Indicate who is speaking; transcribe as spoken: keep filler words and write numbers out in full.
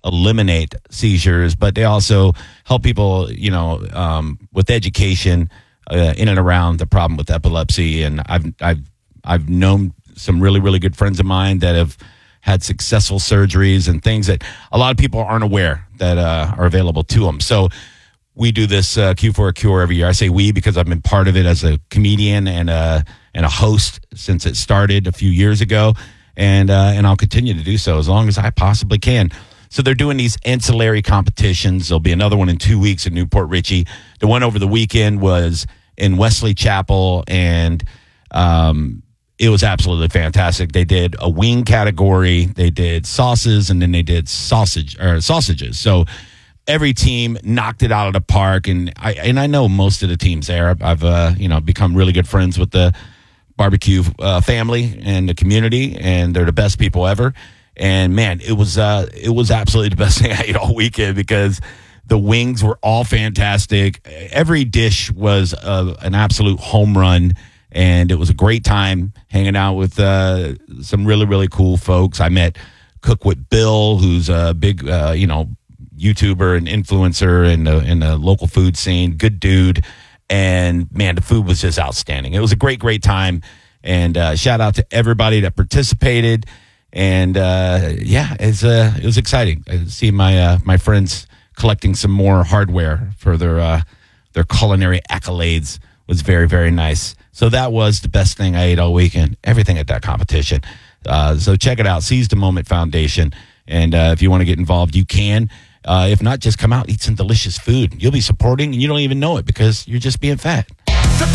Speaker 1: eliminate seizures, but they also help people, you know, um, with education uh, in and around the problem with epilepsy. And I've I've I've known some really really good friends of mine that have had successful surgeries and things that a lot of people aren't aware that uh, are available to them. So we do this uh, Q for a Cure every year. I say we because I've been part of it as a comedian and a and a host since it started a few years ago, and uh, and I'll continue to do so as long as I possibly can. So they're doing these ancillary competitions. There'll be another one in two weeks in Newport Richey. The one over the weekend was in Wesley Chapel, and um, it was absolutely fantastic. They did a wing category, they did sauces, and then they did sausage or sausages. So every team knocked it out of the park, and I and I know most of the teams there. I've uh, you know become really good friends with the barbecue uh, family and the community, and they're the best people ever. And man, it was uh, it was absolutely the best thing I ate all weekend because the wings were all fantastic. Every dish was uh, an absolute home run, and it was a great time hanging out with uh, some really really cool folks. I met Cook with Bill, who's a big uh, you know YouTuber and influencer in the in the local food scene. Good dude, and man, the food was just outstanding. It was a great great time, and uh, shout out to everybody that participated. And uh, yeah, it's uh, it was exciting. I see my uh, my friends collecting some more hardware for their uh, their culinary accolades. Was very very nice. So that was the best thing I ate all weekend. Everything at that competition. Uh, so check it out, Seize the Moment Foundation. And uh, if you want to get involved, you can. Uh, if not, just come out, eat some delicious food. You'll be supporting, and you don't even know it because you're just being fat.